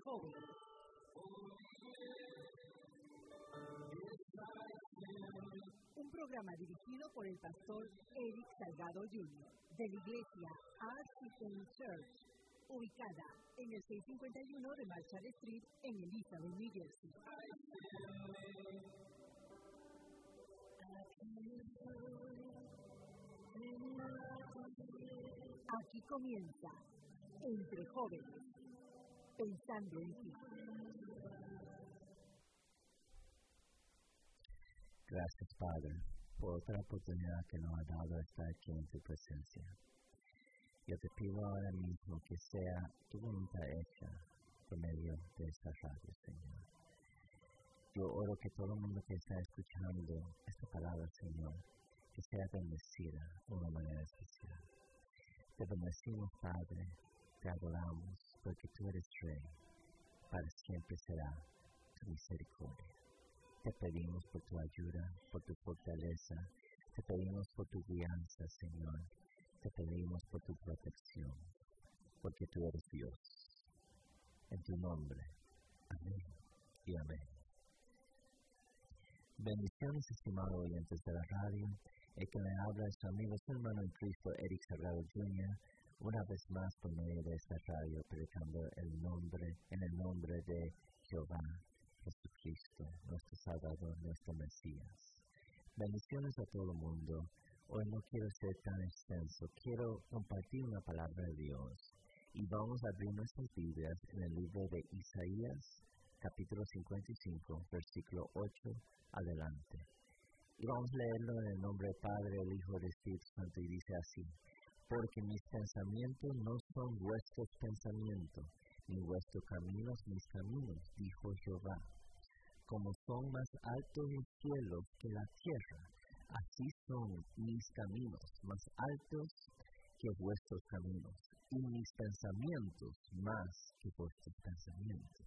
jóvenes. Un programa dirigido por el pastor Eric Salgado Jr. de la iglesia RCM Church, ubicada en el 651 de Marshall Street en Elizabeth, New Jersey. Aquí comienza Entre Jóvenes, pensando en ti. Gracias, Padre, por otra oportunidad que nos ha dado estar aquí en tu presencia. Yo te pido ahora mismo que sea tu voluntad hecha por medio de esta radio, Señor. Yo oro que todo el mundo que está escuchando esta palabra, Señor, que sea bendecida de una manera especial. Te bendecimos, Padre, te adoramos, porque tú eres Rey, para siempre será tu misericordia. Te pedimos por tu ayuda, por tu fortaleza, te pedimos por tu guianza, Señor, te pedimos por tu protección, porque tú eres Dios. En tu nombre, amén y amén. Bendiciones, estimados oyentes de la radio. El que le habla es su amigo, su hermano en Cristo, Eric Salgado Jr., una vez más por medio de esta radio, predicando en el nombre de Jehová Jesucristo, nuestro Salvador, nuestro Mesías. Bendiciones a todo el mundo. Hoy no quiero ser tan extenso, quiero compartir una palabra de Dios. Y vamos a abrir nuestras Biblias en el libro de Isaías, capítulo 55, versículo 8 adelante. Y vamos a leerlo en el nombre del Padre, del Hijo y del Espíritu Santo, y dice así: porque mis pensamientos no son vuestros pensamientos, ni vuestros caminos mis caminos, dijo Jehová. Como son más altos los cielos que la tierra, así son mis caminos más altos que vuestros caminos, y mis pensamientos más que vuestros pensamientos.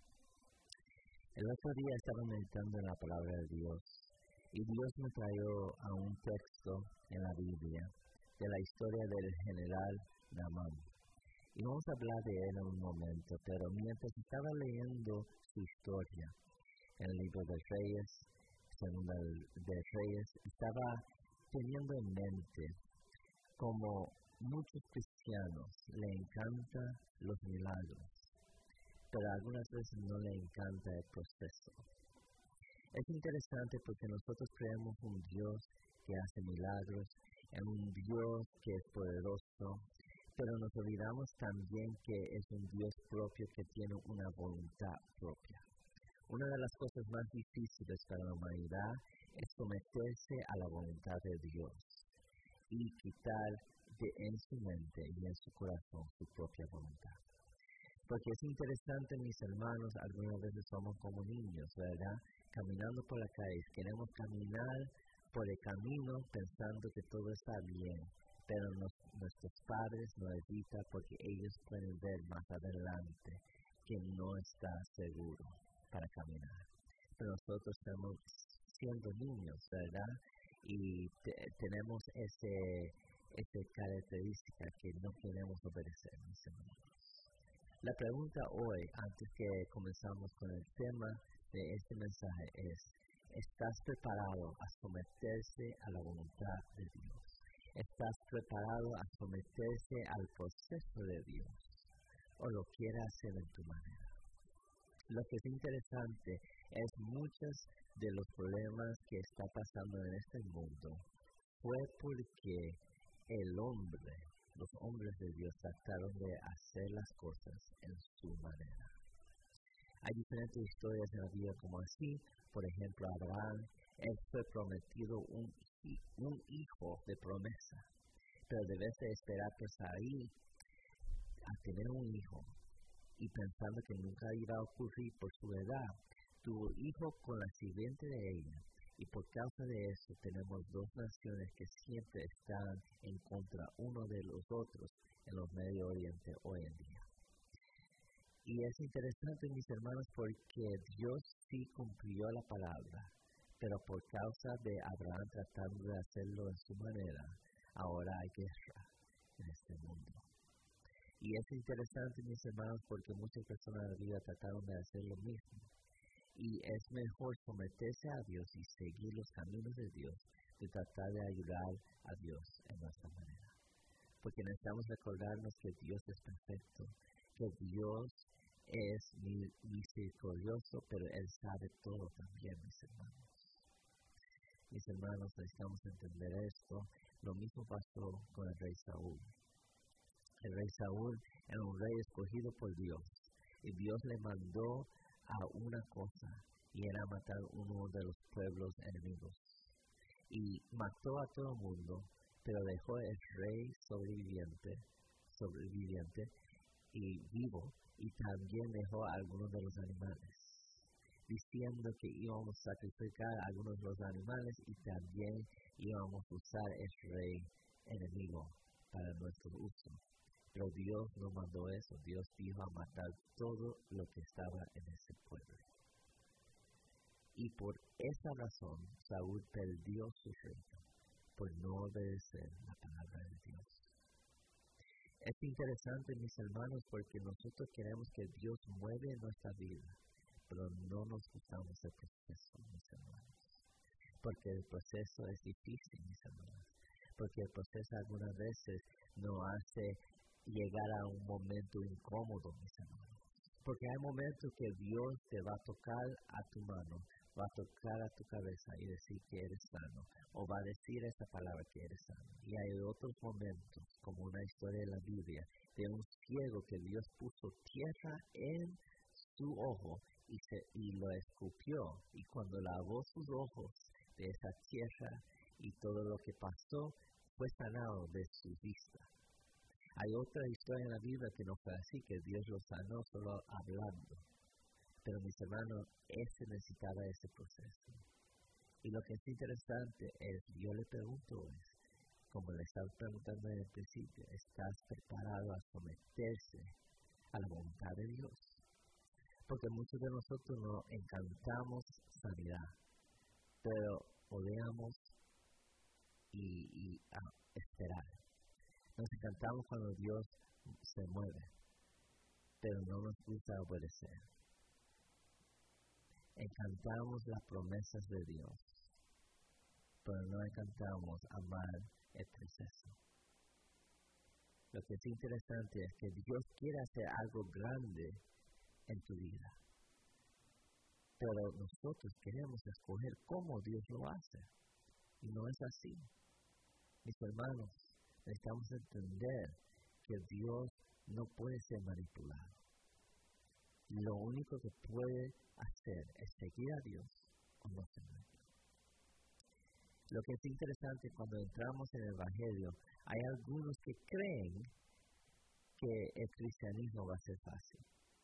El otro día estaba meditando en la palabra de Dios, y Dios me trajo a un texto en la Biblia de la historia del general Naamán. Y vamos a hablar de él en un momento, pero mientras estaba leyendo su historia en el libro de Reyes, segunda de Reyes, estaba teniendo en mente como muchos cristianos le encantan los milagros, pero algunas veces no le encanta el proceso. Es interesante porque nosotros creemos un Dios que hace milagros, en un Dios que es poderoso, pero nos olvidamos también que es un Dios propio que tiene una voluntad propia. Una de las cosas más difíciles para la humanidad es someterse a la voluntad de Dios y quitar en su mente y en su corazón su propia voluntad. Porque es interesante, mis hermanos, algunas veces somos como niños, ¿verdad? Caminando por la calle, queremos caminar por el camino pensando que todo está bien, pero nuestros padres nos evitan porque ellos pueden ver más adelante que no está seguro para caminar. Pero nosotros estamos siendo niños, ¿verdad? Y tenemos esa característica que no queremos obedecer, mis hermanos. La pregunta hoy, antes que comenzamos con el tema de este mensaje, es: ¿estás preparado a someterse a la voluntad de Dios? ¿Estás preparado a someterse al proceso de Dios? ¿O lo quieres hacer en tu manera? Lo que es interesante es muchos de los problemas que está pasando en este mundo fue porque los hombres de Dios trataron de hacer las cosas en su manera. Hay diferentes historias en la Biblia como así. Por ejemplo, Abraham, él fue prometido un hijo de promesa, pero debes de esperar pues ahí a tener un hijo, y pensando que nunca iba a ocurrir por su edad, tuvo hijo con la sirviente de ella, y por causa de eso tenemos dos naciones que siempre están en contra uno de los otros en los Medio Oriente hoy en día. Y es interesante, mis hermanos, porque Dios sí cumplió la palabra, pero por causa de Abraham tratando de hacerlo en su manera, ahora hay guerra en este mundo. Y es interesante, mis hermanos, porque muchas personas en la vida trataron de hacer lo mismo. Y es mejor someterse a Dios y seguir los caminos de Dios, de tratar de ayudar a Dios en nuestra manera. Porque necesitamos recordarnos que Dios es perfecto, que Dios es misericordioso, pero Él sabe todo también, mis hermanos. Mis hermanos, necesitamos entender esto. Lo mismo pasó con el rey Saúl. El rey Saúl era un rey escogido por Dios, y Dios le mandó a una cosa, y era matar uno de los pueblos enemigos. Y mató a todo el mundo, pero dejó el rey sobreviviente y vivo, y también dejó a algunos de los animales, diciendo que íbamos a sacrificar a algunos de los animales y también íbamos a usar el rey enemigo para nuestro uso. Pero Dios no mandó eso. Dios dijo a matar todo lo que estaba en ese pueblo. Y por esa razón, Saúl perdió su reino, por no obedecer la palabra de Dios. Es interesante, mis hermanos, porque nosotros queremos que Dios mueve nuestra vida, pero no nos gustamos el proceso, mis hermanos. Porque el proceso es difícil, mis hermanos. Porque el proceso algunas veces nos hace llegar a un momento incómodo, mis hermanos. Porque hay momentos que Dios te va a tocar a tu mano, va a tocar a tu cabeza y decir que eres sano, o va a decir esa palabra que eres sano. Y hay otros momentos, como una historia de la Biblia, de un ciego que Dios puso tierra en su ojo y lo escupió. Y cuando lavó sus ojos de esa tierra y todo lo que pasó, fue sanado de su vista. Hay otra historia en la Biblia que no fue así, que Dios lo sanó solo hablando. Pero mis hermanos, necesitaba ese proceso. Y lo que es interesante es, yo le pregunto hoy, como le estaba preguntando en el principio, ¿estás preparado a someterse a la voluntad de Dios? Porque muchos de nosotros nos encantamos sanidad, pero odiamos y esperar. Nos encantamos cuando Dios se mueve, pero no nos gusta obedecer. Encantamos las promesas de Dios, pero no encantamos amar el proceso. Lo que es interesante es que Dios quiere hacer algo grande en tu vida, pero nosotros queremos escoger cómo Dios lo hace, y no es así. Mis hermanos, necesitamos entender que Dios no puede ser manipulado. Lo único que puede hacer es seguir a Dios o no seguir. Lo que es interesante cuando entramos en el Evangelio, hay algunos que creen que el cristianismo va a ser fácil.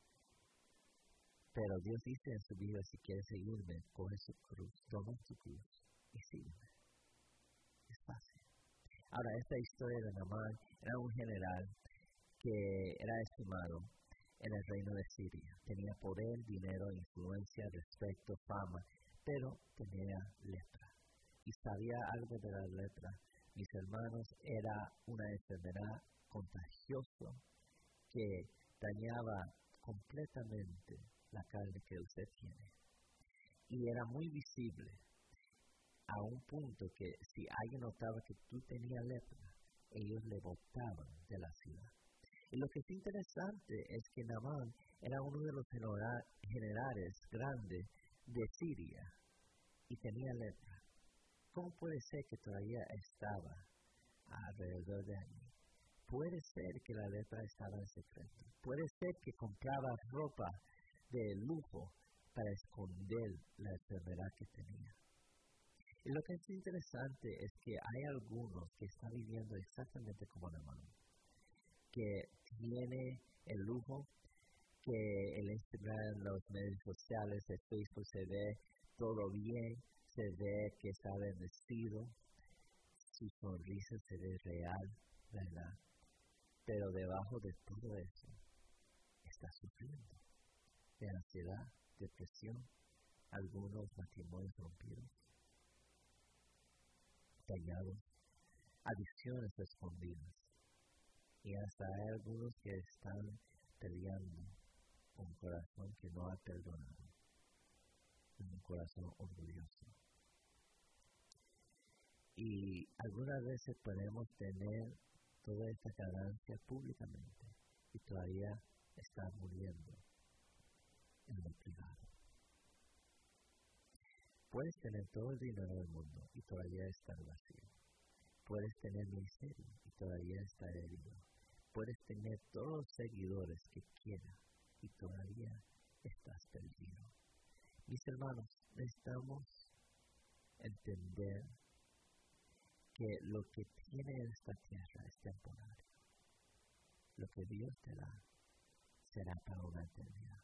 Pero Dios dice en su Biblia, si quieres seguirme, coge su cruz, toma tu cruz y sígueme. Es fácil. Ahora, esta historia de Naamán era un general que era estimado en el reino de Siria. Tenía poder, dinero, influencia, respeto, fama, pero tenía lepra. Y sabía algo de la lepra. Mis hermanos, era una enfermedad contagiosa que dañaba completamente la carne que usted tiene. Y era muy visible, a un punto que si alguien notaba que tú tenías lepra, ellos le botaban de la ciudad. Y lo que es interesante es que Naamán era uno de los generales grandes de Siria y tenía lepra. ¿Cómo puede ser que todavía estaba alrededor de allí? Puede ser que la lepra estaba en secreto. Puede ser que compraba ropa de lujo para esconder la enfermedad que tenía. Y lo que es interesante es que hay algunos que están viviendo exactamente como Naamán, que tiene el lujo, que el Instagram, los medios sociales, el Facebook se ve todo bien, se ve que está bendecido, su sonrisa se ve real, ¿verdad? Pero debajo de todo eso está sufriendo de ansiedad, depresión, algunos matrimonios rompidos, dañados, adicciones escondidas. Y hasta hay algunos que están peleando con un corazón que no ha perdonado, un corazón orgulloso. Y algunas veces podemos tener toda esta ganancia públicamente y todavía estar muriendo en lo privado. Puedes tener todo el dinero del mundo y todavía estar vacío. Puedes tener miseria y todavía estar herido. Puedes tener todos los seguidores que quieras y todavía estás perdido. Mis hermanos, necesitamos entender que lo que tiene esta tierra es temporario. Lo que Dios te da será para una eternidad.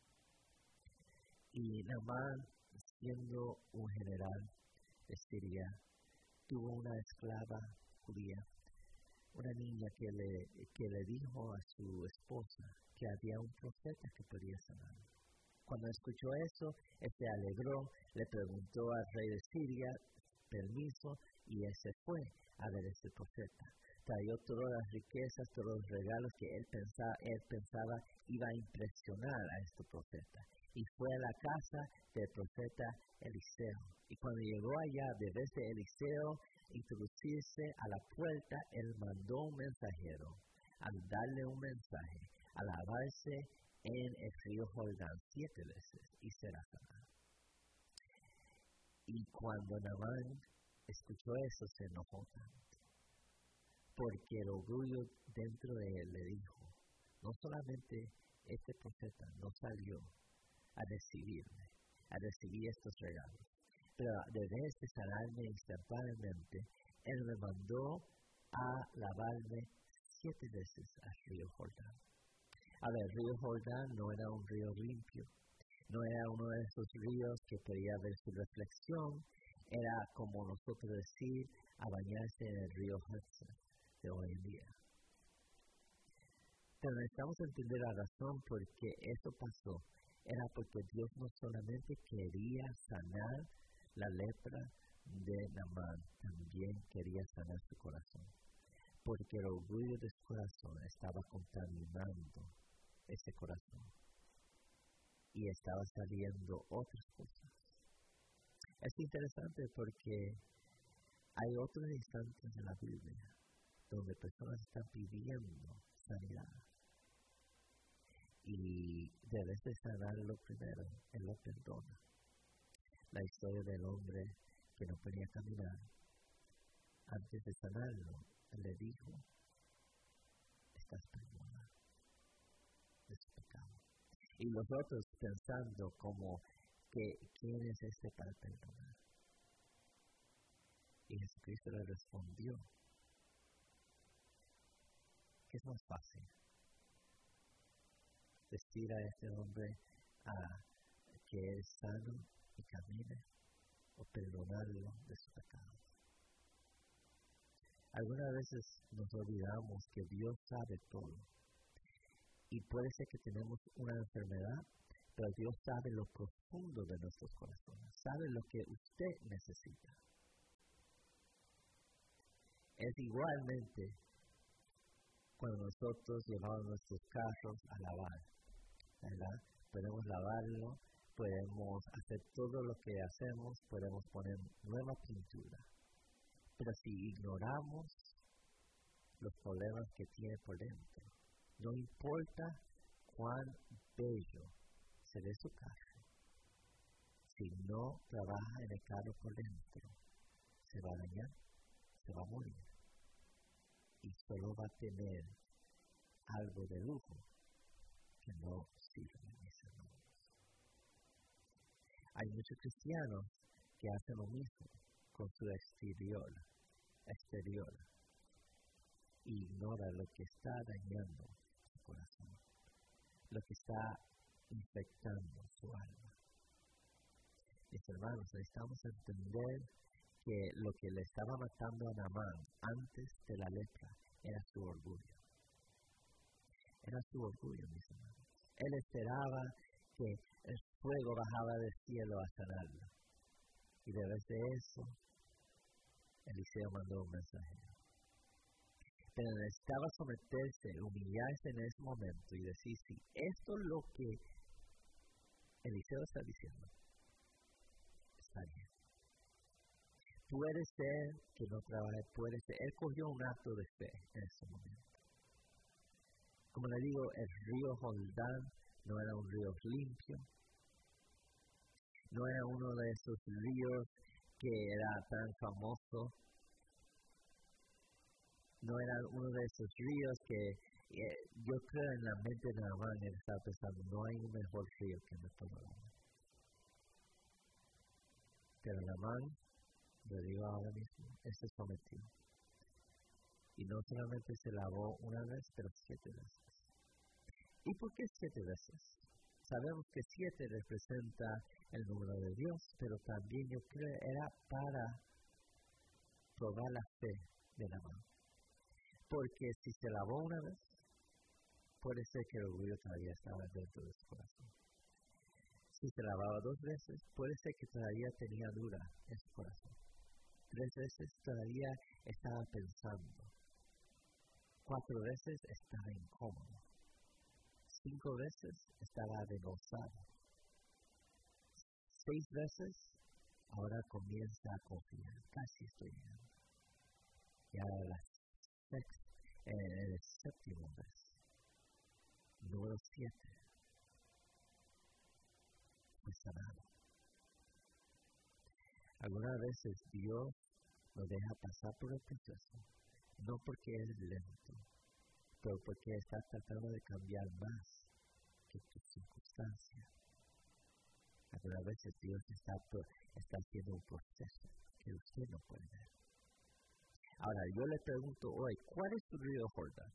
Y Naamán, siendo un general de Siria, tuvo una esclava judía, una niña que le dijo a su esposa que había un profeta que podía sanar. Cuando escuchó eso, él se alegró, le preguntó al rey de Siria permiso y él se fue a ver a ese profeta. Trayó todas las riquezas, todos los regalos que él pensaba iba a impresionar a este profeta. Y fue a la casa del profeta Eliseo. Y cuando llegó allá, de vez de Eliseo introducirse a la puerta, él mandó un mensajero a darle un mensaje, a lavarse en el río Jordán 7 veces y será sanado. Y cuando Naamán escuchó eso, se enojó tanto, porque el orgullo dentro de él le dijo, no solamente este profeta no salió a recibir estos regalos, pero de vez de sanarme instantáneamente, él me mandó a lavarme 7 veces al río Jordán. A ver, el río Jordán no era un río limpio, no era uno de esos ríos que podía ver su reflexión, era como nosotros decir, a bañarse en el río Hudson de hoy en día. Pero necesitamos entender la razón por qué eso pasó. Era porque Dios no solamente quería sanar la lepra de Naamán, también quería sanar su corazón. Porque el orgullo de su corazón estaba contaminando ese corazón. Y estaba saliendo otras cosas. Es interesante porque hay otros instantes en la Biblia donde personas están pidiendo sanidad. Y debes de sanarlo primero, Él lo perdona. La historia del hombre que no podía caminar, antes de sanarlo, Él le dijo, estás perdonado de su pecado. Y los otros pensando como que ¿quién es este para perdonar? Y Jesucristo le respondió, ¿qué es más fácil? Decir a este hombre que es sano y camine, o perdonarlo de su pecado. Algunas veces nos olvidamos que Dios sabe todo. Y puede ser que tenemos una enfermedad, pero Dios sabe lo profundo de nuestros corazones, sabe lo que usted necesita. Es igualmente cuando nosotros llevamos nuestros carros a lavar, ¿verdad? Podemos lavarlo, podemos hacer todo lo que hacemos, podemos poner nueva pintura. Pero si ignoramos los problemas que tiene por dentro, no importa cuán bello se ve su carro, si no trabaja en el carro por dentro, se va a dañar, se va a morir. Y solo va a tener algo de lujo que no sirve, mis hermanos. Hay muchos cristianos que hacen lo mismo con su exterior, y ignora lo que está dañando su corazón, lo que está infectando su alma. Mis hermanos, necesitamos entender que lo que le estaba matando a Naamán antes de la lepra era su orgullo. Era su orgullo, mis hermanos. Él esperaba que el fuego bajaba del cielo a sanarlo. Y de vez de eso, Eliseo mandó un mensajero. Pero necesitaba someterse, humillarse en ese momento y decir, si esto es lo que Eliseo está diciendo, está bien. Puede ser que no trabaje, puede ser. Él cogió un acto de fe en ese momento. Como le digo, el río Jordán no era un río limpio, no era uno de esos ríos que era tan famoso, no era uno de esos ríos que yo creo en la mente de Naamán, él estaba pensando, no hay un mejor río que me pueda dar. Pero Naamán, lo digo ahora mismo, él se sometió. Y no solamente se lavó una vez, pero 7 veces. ¿Y por qué 7 veces? Sabemos que 7 representa el número de Dios, pero también yo creo era para probar la fe de Naamán. Porque si se lavó una vez, puede ser que el orgullo todavía estaba dentro de su corazón. Si se lavaba 2 veces, puede ser que todavía tenía duda en su corazón. 3 veces todavía estaba pensando. 4 veces estaba incómodo. 5 veces estaba avergonzado. 6 veces, ahora comienza a confiar. Casi estoy llegando. Y ahora el 7º vez. Número 7. Fue sanado. Algunas veces Dios nos deja pasar por el proceso, no porque es lento, pero porque está tratando de cambiar más que tus circunstancias. Algunas veces Dios está haciendo un proceso que usted no puede ver. Ahora, yo le pregunto hoy, ¿cuál es tu río Jordán?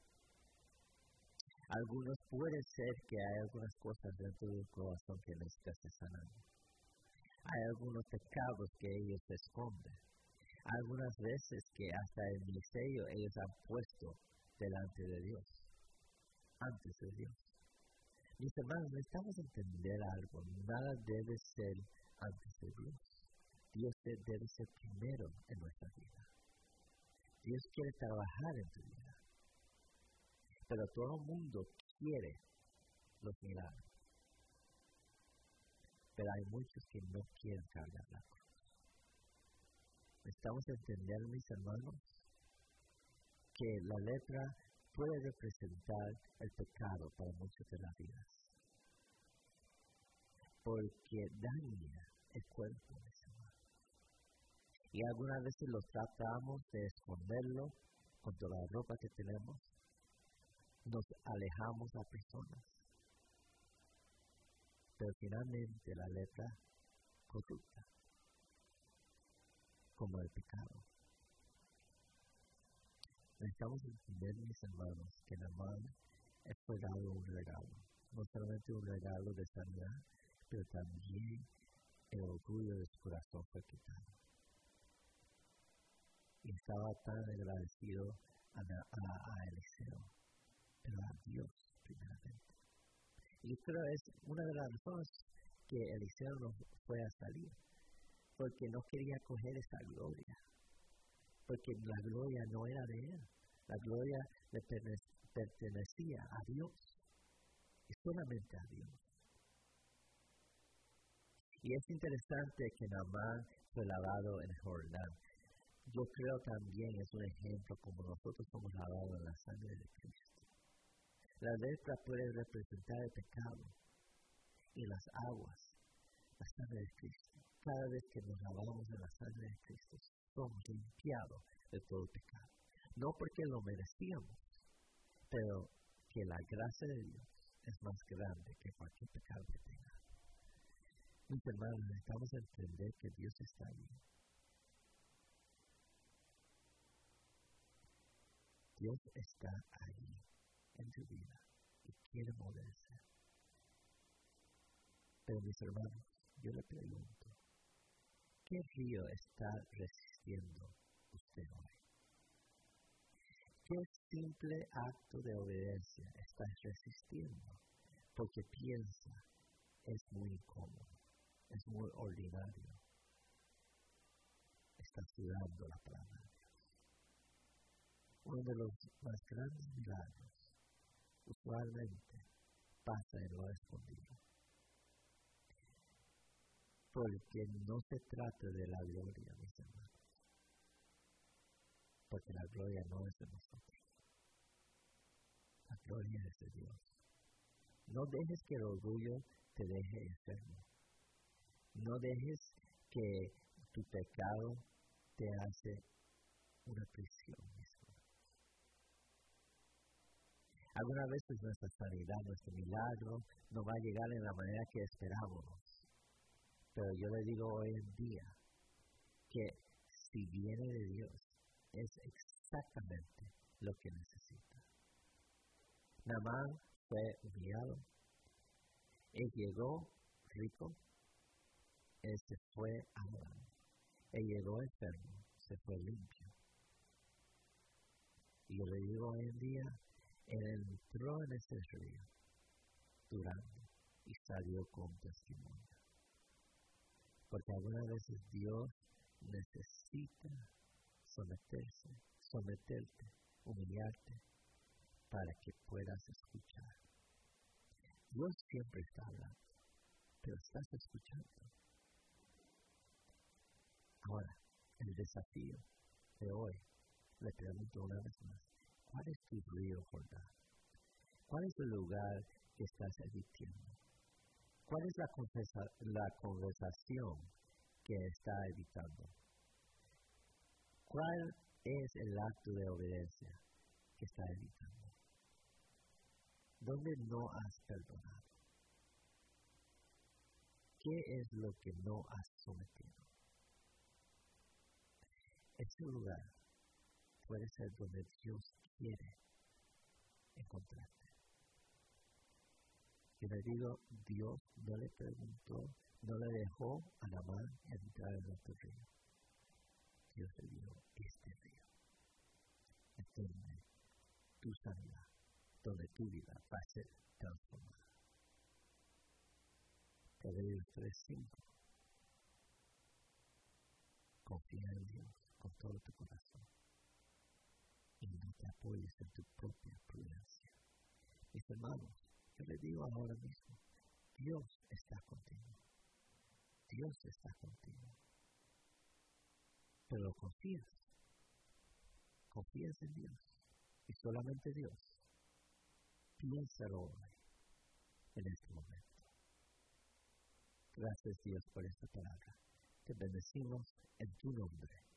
Algunos puede ser que hay algunas cosas dentro del corazón que necesitas sanar. Hay algunos pecados que ellos esconden. Algunas veces que hasta el ministerio ellos han puesto delante de Dios, antes de Dios. Mis hermanos, necesitamos entender algo. Nada debe ser antes de Dios. Dios debe ser primero en nuestra vida. Dios quiere trabajar en tu vida. Pero todo el mundo quiere los milagros. Pero hay muchos que no quieren cargar la cruz. Necesitamos entender, mis hermanos, que la lepra puede representar el pecado para muchas de las vidas. Porque daña el cuerpo, mis hermanos. Y algunas veces lo tratamos de esconderlo con toda la ropa que tenemos. Nos alejamos a personas. Pero finalmente la lepra corrupta, como el pecado. Necesitamos entender, mis hermanos, que Naamán fue dado un regalo. No solamente un regalo de sanidad, pero también el orgullo de su corazón fue quitado. Y estaba tan agradecido a Eliseo, pero a Dios primeramente. Y yo creo que es una de las razones que Eliseo no fue a salir, porque no quería coger esa gloria, porque la gloria no era de él, la gloria le pertenecía a Dios, y solamente a Dios. Y es interesante que Naamán fue lavado en el Jordán. Yo creo también es un ejemplo como nosotros somos lavados en la sangre de Cristo. La lepra puede representar el pecado y las aguas, la sangre de Cristo. Cada vez que nos lavamos en la sangre de Cristo, somos limpiados de todo pecado. No porque lo merecíamos, pero que la gracia de Dios es más grande que cualquier pecado que tenga. Mis hermanos, necesitamos entender que Dios está ahí. Dios está ahí en tu vida y quiere moverse. Pero mis hermanos, yo le pregunto, ¿qué río está resistiendo usted hoy? ¿Qué simple acto de obediencia está resistiendo? Porque piensa, es muy incómodo, es muy ordinario. Está sudando la palabra de Dios. Uno de los más grandes milagros usualmente pasa en lo escondido. Porque no se trata de la gloria, mis hermanos. Porque la gloria no es de nosotros. La gloria es de Dios. No dejes que el orgullo te deje enfermo. No dejes que tu pecado te hace una prisión. Algunas veces nuestra sanidad, nuestro milagro, no va a llegar en la manera que esperábamos. Pero yo le digo hoy en día que si viene de Dios, es exactamente lo que necesita. Naamán fue humillado. Él llegó rico. Él se fue adorando. Él llegó enfermo. Se fue limpio. Y yo le digo hoy en día, él entró en ese río durando y salió con testimonio. Porque algunas veces Dios necesita someterte, humillarte, para que puedas escuchar. Dios siempre está hablando, pero estás escuchando. Ahora, el desafío de hoy, le pregunto una vez más, ¿cuál es tu río Jordán? ¿Cuál es el lugar que estás evitando? ¿Cuál es la conversación que está evitando? ¿Cuál es el acto de obediencia que está evitando? ¿Dónde no has perdonado? ¿Qué es lo que no has sometido? Ese lugar puede ser donde Dios quiere encontrarte. Yo le digo, Dios no le preguntó, no le dejó a Naamán entrar en este río. Dios le dijo, este río es donde tu sanidad, donde tu vida va a ser transformada. Proverbios 3:5. Confía en Dios con todo tu corazón y no te apoyes en tu propia prudencia. Mis hermanos, yo les digo ahora mismo, Dios está contigo. Dios está contigo. Pero confías en Dios y solamente Dios. Piénsalo hoy, en este momento. Gracias Dios por esta palabra. Te bendecimos en tu nombre.